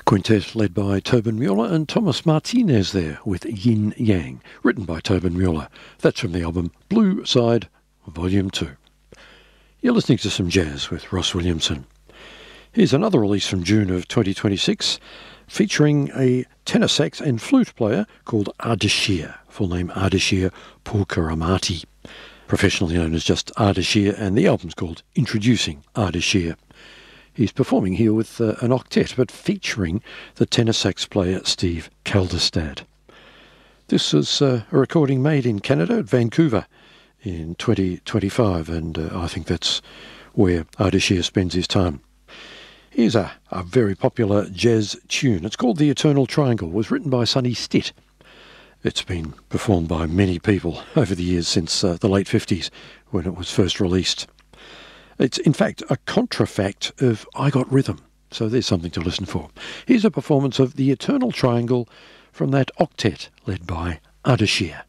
Quintet led by Tobin Mueller and Thomas Martinez there with Yin Yang, written by Tobin Mueller. That's from the album Blue Side, Volume 2. You're listening to some jazz with Ross Williamson. Here's another release from June of 2026 featuring a tenor sax and flute player called Ardashir, full name Ardashir Pourkaramati, professionally known as just Ardashir, and the album's called Introducing Ardashir. He's performing here with an octet, but featuring the tenor sax player Steve Kalderstad. This is a recording made in Canada at Vancouver in 2025, and I think that's where Ardashir spends his time. Here's a very popular jazz tune. It's called The Eternal Triangle. It was written by Sonny Stitt. It's been performed by many people over the years since the late 50s when it was first released. It's, in fact, a contrafact of I Got Rhythm, so there's something to listen for. Here's a performance of The Eternal Triangle from that octet led by Ardashir.